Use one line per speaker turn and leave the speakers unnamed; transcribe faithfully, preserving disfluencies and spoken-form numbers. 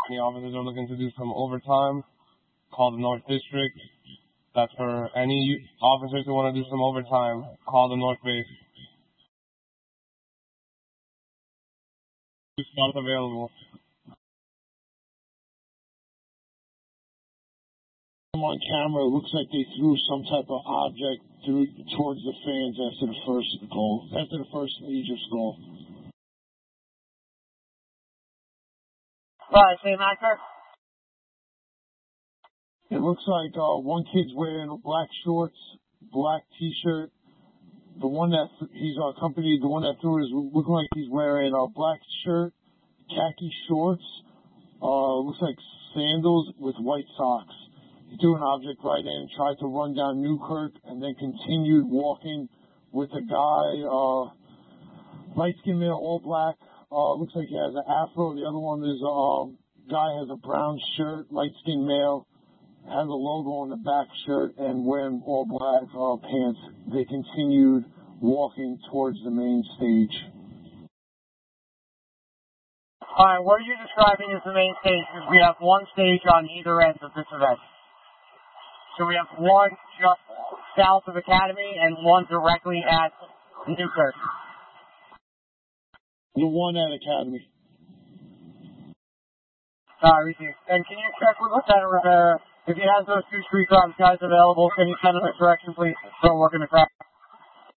Any officers are looking to do some overtime, call the North District. That's for any officers who want to do some overtime, call the North Base. Two spots available.
On camera, it looks like they threw some type of object through towards the fans after the first goal, after the first Aegis goal.
Right, same actor?
It looks like uh, one kid's wearing black shorts, black T-shirt. The one that he's accompanied, the one that threw is looking like he's wearing a black shirt, khaki shorts. Uh, looks like sandals with white socks. He threw an object right in, tried to run down Newkirk, and then continued walking with a guy, uh, light-skinned male, all black. Uh, looks like he has an afro. The other one is, um, guy has a brown shirt, light-skinned male, has a logo on the back shirt, and wearing all black uh, pants. They continued walking towards the main stage.
All right, what are you describing as the main stage? Because we have one stage on either end of this event. So we have one just south of Academy and one directly at Newkirk.
The one at Academy.
All right, Reese. And can you check with Lieutenant Rivera if he has those two street guards guys available? Can you send them a direction, please? So we're going to crack.